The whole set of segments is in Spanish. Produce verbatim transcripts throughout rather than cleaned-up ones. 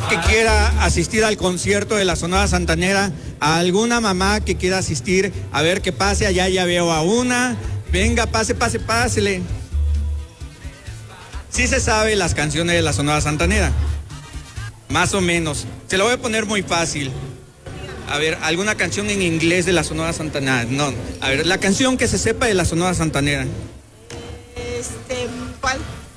que quiera asistir al concierto de la Sonora Santanera, a alguna mamá que quiera asistir, a ver que pase, allá ya veo a una, venga, pase, pase, pásele. Sí se sabe las canciones de la Sonora Santanera, más o menos, se lo voy a poner muy fácil. A ver, alguna canción en inglés de la Sonora Santanera, no, a ver, la canción que se sepa de la Sonora Santanera. Este, ¿cuál?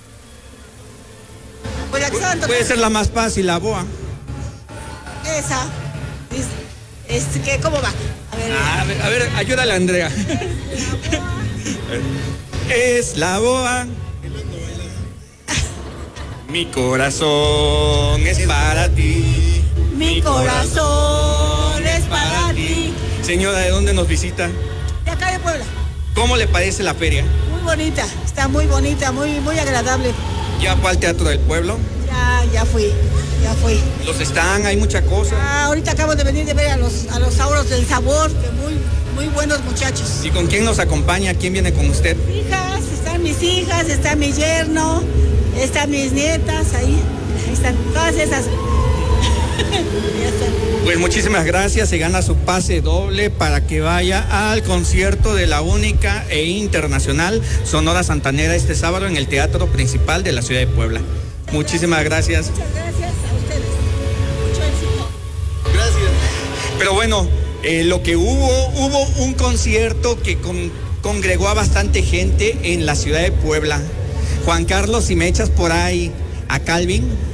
Pues la que estaban Puede tocando. ser la más fácil, La Boa. Esa. Es, es que, ¿cómo va? A ver. Ah, a ver, a ver, ayúdale, Andrea. Es la boa. Mi corazón es para ti. Mi corazón es para ti. Señora, ¿de dónde nos visita? De acá de Puebla. ¿Cómo le parece la feria? Muy bonita, está muy bonita, muy, muy agradable. ¿Ya fue al Teatro del Pueblo? Ya, ya fui, ya fui. Los están, hay mucha cosa. Ah, ahorita acabo de venir de ver a los, a los Sauros del Sabor, que muy, muy buenos muchachos. ¿Y con quién nos acompaña? ¿Quién viene con usted? Hijas, están mis hijas, está mi yerno, están mis nietas, ahí, ahí están todas esas. Ya están. Pues muchísimas gracias, se gana su pase doble para que vaya al concierto de la única e internacional Sonora Santanera este sábado en el Teatro Principal de la ciudad de Puebla. Muchísimas gracias. Muchas gracias a ustedes. Mucho éxito. Gracias. Pero bueno, eh, lo que hubo, hubo un concierto que con, congregó a bastante gente en la ciudad de Puebla. Juan Carlos, si me echas por ahí a Calvin.